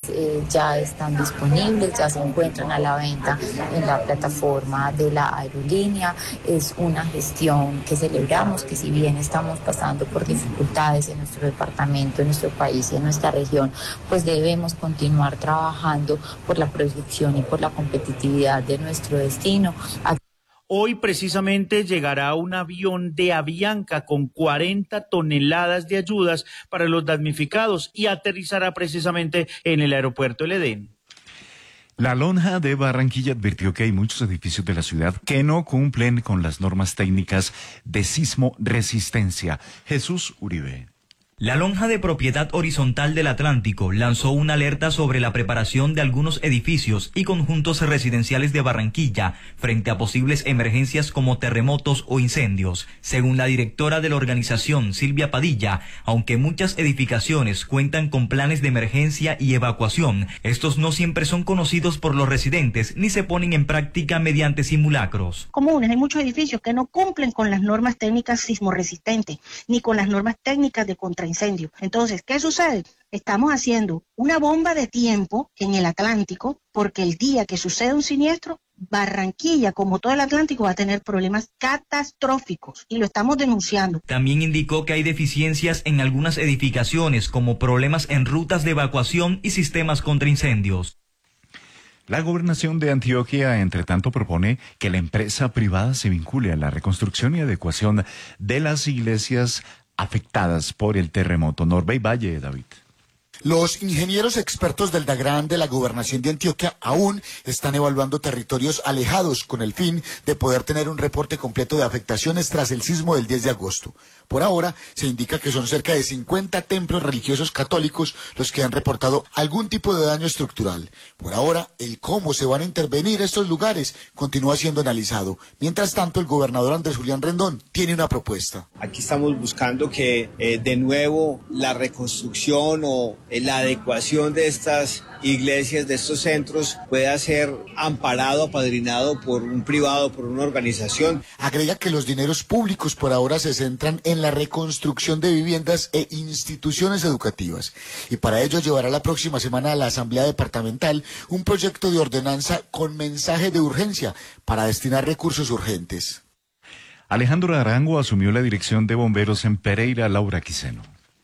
ya están disponibles, ya se encuentran a la venta en la plataforma de la aerolínea. Es una gestión que celebramos, que si bien estamos pasando por dificultades en nuestro departamento, en nuestro país y en nuestra región, pues debemos continuar trabajando por la proyección y por la competitividad de nuestro destino. Hoy precisamente llegará un avión de Avianca con 40 toneladas de ayudas para los damnificados y aterrizará precisamente en el aeropuerto El Edén. La Lonja de Barranquilla advirtió que hay muchos edificios de la ciudad que no cumplen con las normas técnicas de sismo resistencia. Jesús Uribe. La Lonja de Propiedad Horizontal del Atlántico lanzó una alerta sobre la preparación de algunos edificios y conjuntos residenciales de Barranquilla frente a posibles emergencias como terremotos o incendios. Según la directora de la organización, Silvia Padilla, aunque muchas edificaciones cuentan con planes de emergencia y evacuación, estos no siempre son conocidos por los residentes ni se ponen en práctica mediante simulacros. Comunes, hay muchos edificios que no cumplen con las normas técnicas sismoresistentes ni con las normas técnicas de contraincendio. Entonces, ¿qué sucede? Estamos haciendo una bomba de tiempo en el Atlántico porque el día que sucede un siniestro, Barranquilla, como todo el Atlántico, va a tener problemas catastróficos y lo estamos denunciando. También indicó que hay deficiencias en algunas edificaciones como problemas en rutas de evacuación y sistemas contra incendios. La gobernación de Antioquia, entre tanto, propone que la empresa privada se vincule a la reconstrucción y adecuación de las iglesias afectadas por el terremoto. Norbey Valle, David. Los ingenieros expertos del DAGRAN de la Gobernación de Antioquia aún están evaluando territorios alejados con el fin de poder tener un reporte completo de afectaciones tras el sismo del 10 de agosto. Por ahora, se indica que son cerca de 50 templos religiosos católicos los que han reportado algún tipo de daño estructural. Por ahora, el cómo se van a intervenir estos lugares continúa siendo analizado. Mientras tanto, el gobernador Andrés Julián Rendón tiene una propuesta. Aquí estamos buscando que de nuevo la reconstrucción o la adecuación de estas iglesias, de estos centros, pueda ser amparado, apadrinado por un privado, por una organización. Agrega que los dineros públicos por ahora se centran en la reconstrucción de viviendas e instituciones educativas. Y para ello llevará la próxima semana a la Asamblea Departamental un proyecto de ordenanza con mensaje de urgencia para destinar recursos urgentes. Alejandro Arango asumió la dirección de bomberos en Pereira. Laura Quiseno.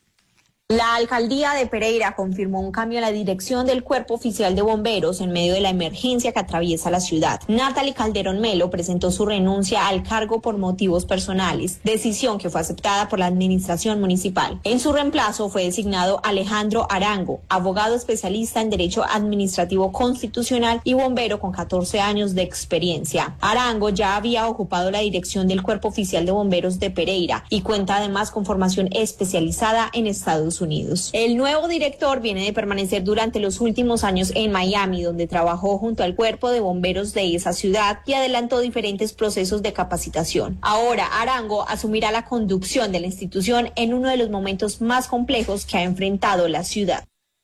La alcaldía de Pereira confirmó un cambio en la dirección del Cuerpo Oficial de Bomberos en medio de la emergencia que atraviesa la ciudad. Natalie Calderón Melo presentó su renuncia al cargo por motivos personales, decisión que fue aceptada por la administración municipal. En su reemplazo fue designado Alejandro Arango, abogado especialista en Derecho Administrativo Constitucional y bombero con 14 años de experiencia. Arango ya había ocupado la dirección del Cuerpo Oficial de Bomberos de Pereira y cuenta además con formación especializada en Estados Unidos. El nuevo director viene de permanecer durante los últimos años en Miami, donde trabajó junto al cuerpo de bomberos de esa ciudad y adelantó diferentes procesos de capacitación. Ahora Arango asumirá la conducción de la institución en uno de los momentos más complejos que ha enfrentado la ciudad.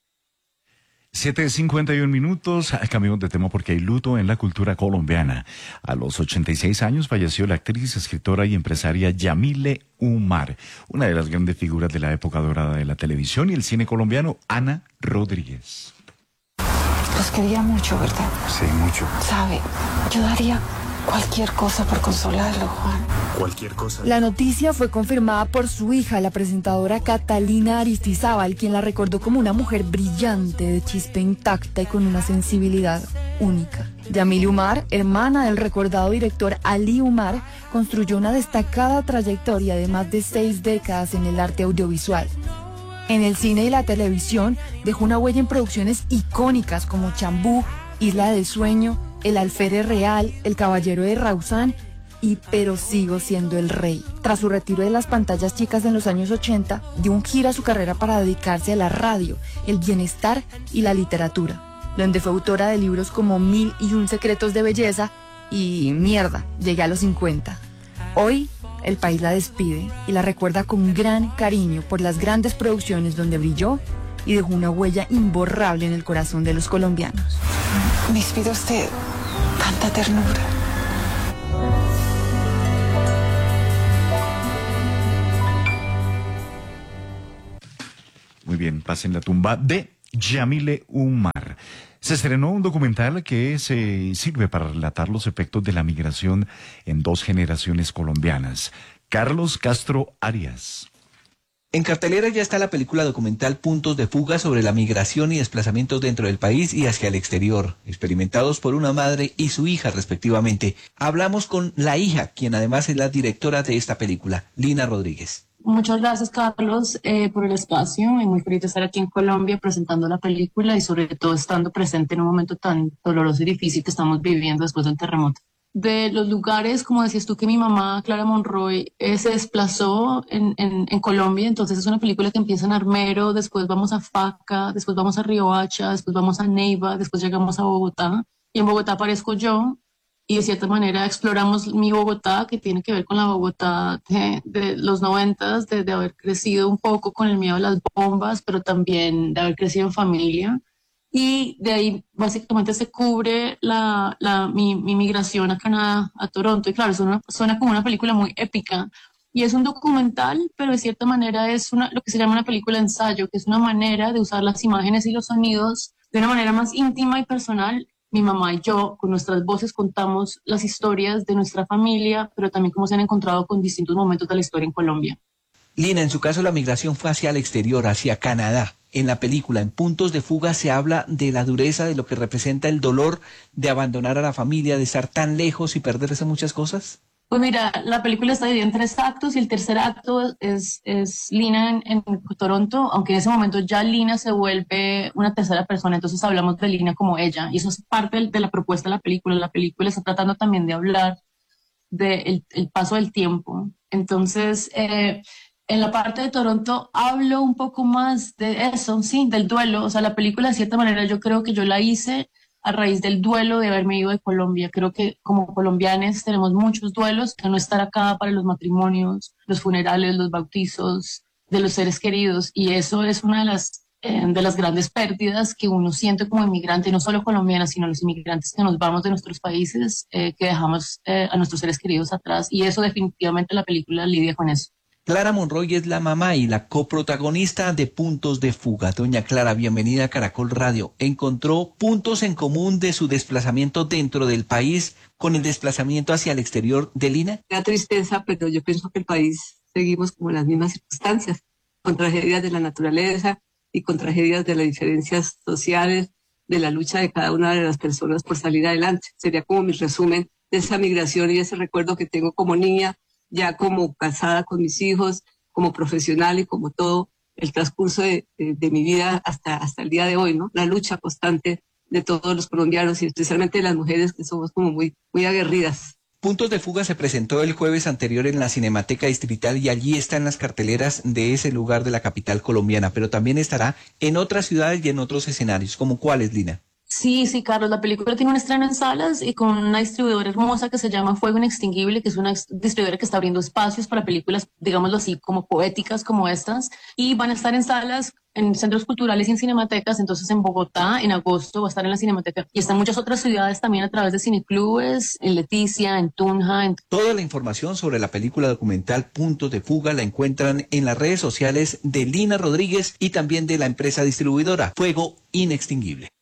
7:51. Cambiamos de tema porque hay luto en la cultura colombiana. A los 86 años falleció la actriz, escritora y empresaria Yamile Umar, una de las grandes figuras de la época dorada de la televisión y el cine colombiano. Ana Rodríguez. Los quería mucho, ¿verdad? Sí, mucho. Sabe, yo daría cualquier cosa por consolarlo, Juan. Cualquier cosa. La noticia fue confirmada por su hija, la presentadora Catalina Aristizábal, quien la recordó como una mujer brillante, de chispa intacta y con una sensibilidad única. Yamile Umar, hermana del recordado director Ali Umar, construyó una destacada trayectoria de más de 6 décadas en el arte audiovisual. En el cine y la televisión dejó una huella en producciones icónicas como Chambú, Isla del Sueño, El Alférez Real, El Caballero de Rausán y Pero sigo siendo el rey. Tras su retiro de las pantallas chicas en los años 80, dio un giro a su carrera para dedicarse a la radio, el bienestar y la literatura, donde fue autora de libros como 1001 secretos de belleza y Mierda, llegué a los 50. Hoy, el país la despide y la recuerda con gran cariño por las grandes producciones donde brilló y dejó una huella imborrable en el corazón de los colombianos. Me inspira usted tanta ternura. Muy bien, pasen la tumba de Yamile Umar. Se estrenó un documental que se sirve para relatar los efectos de la migración en 2 generaciones colombianas. Carlos Castro Arias. En cartelera ya está la película documental Puntos de Fuga sobre la migración y desplazamientos dentro del país y hacia el exterior, experimentados por una madre y su hija respectivamente. Hablamos con la hija, quien además es la directora de esta película, Lina Rodríguez. Muchas gracias, Carlos, por el espacio. Y muy feliz de estar aquí en Colombia presentando la película y sobre todo estando presente en un momento tan doloroso y difícil que estamos viviendo después del terremoto. De los lugares, como decías tú, que mi mamá, Clara Monroy, se desplazó en Colombia. Entonces es una película que empieza en Armero, después vamos a Faca, después vamos a Riohacha, después vamos a Neiva, después llegamos a Bogotá. Y en Bogotá aparezco yo. Y de cierta manera exploramos mi Bogotá, que tiene que ver con la Bogotá de los 90s, de haber crecido un poco con el miedo a las bombas, pero también de haber crecido en familia. Y de ahí básicamente se cubre mi migración a Canadá, a Toronto. Y claro, suena como una película muy épica. Y es un documental, pero de cierta manera es lo que se llama una película ensayo, que es una manera de usar las imágenes y los sonidos de una manera más íntima y personal. Mi mamá y yo, con nuestras voces, contamos las historias de nuestra familia, pero también cómo se han encontrado con distintos momentos de la historia en Colombia. Lina, en su caso la migración fue hacia el exterior, hacia Canadá. En la película, en Puntos de Fuga, se habla de la dureza, de lo que representa el dolor de abandonar a la familia, de estar tan lejos y perderse muchas cosas. Pues mira, la película está dividida en 3 actos y el tercer acto es Lina en Toronto, aunque en ese momento ya Lina se vuelve una tercera persona, entonces hablamos de Lina como ella, y eso es parte de la propuesta de la película. La película está tratando también de hablar del paso del tiempo. Entonces, en la parte de Toronto hablo un poco más de eso, sí, del duelo. O sea, la película de cierta manera yo creo que yo la hice a raíz del duelo de haberme ido de Colombia. Creo que como colombianos tenemos muchos duelos, que no estar acá para los matrimonios, los funerales, los bautizos de los seres queridos, y eso es una de las grandes pérdidas que uno siente como inmigrante, no solo colombiana, sino los inmigrantes que nos vamos de nuestros países, que dejamos a nuestros seres queridos atrás, y eso definitivamente la película lidia con eso. Clara Monroy es la mamá y la coprotagonista de Puntos de Fuga. Doña Clara, bienvenida a Caracol Radio. ¿Encontró puntos en común de su desplazamiento dentro del país con el desplazamiento hacia el exterior de Lina? Da tristeza, pero yo pienso que el país seguimos como en las mismas circunstancias, con tragedias de la naturaleza y con tragedias de las diferencias sociales, de la lucha de cada una de las personas por salir adelante. Sería como mi resumen de esa migración y ese recuerdo que tengo como niña, ya como casada con mis hijos, como profesional y como todo el transcurso de mi vida hasta el día de hoy, ¿no? La lucha constante de todos los colombianos y especialmente de las mujeres que somos como muy, muy aguerridas. Puntos de Fuga se presentó el jueves anterior en la Cinemateca Distrital y allí está en las carteleras de ese lugar de la capital colombiana, pero también estará en otras ciudades y en otros escenarios. ¿Como cuáles, Lina? Sí, Carlos, la película tiene un estreno en salas y con una distribuidora hermosa que se llama Fuego Inextinguible, que es una distribuidora que está abriendo espacios para películas, digámoslo así, como poéticas como estas, y van a estar en salas, en centros culturales y en cinematecas. Entonces en Bogotá, en agosto, va a estar en la Cinemateca, y está en muchas otras ciudades también a través de cineclubes, en Leticia, en Tunja. Toda la información sobre la película documental Puntos de Fuga la encuentran en las redes sociales de Lina Rodríguez y también de la empresa distribuidora Fuego Inextinguible.